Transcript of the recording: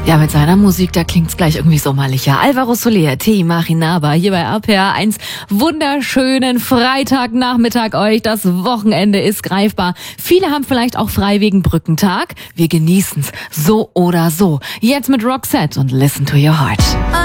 Ja, mit seiner Musik, da klingt's gleich irgendwie sommerlicher. Alvaro Soler, Marinaba, hier bei RPR 1. Wunderschönen Freitagnachmittag euch. Das Wochenende ist greifbar. Viele haben vielleicht auch frei wegen Brückentag. Wir genießen's so oder so. Jetzt mit Roxette und Listen to Your Heart.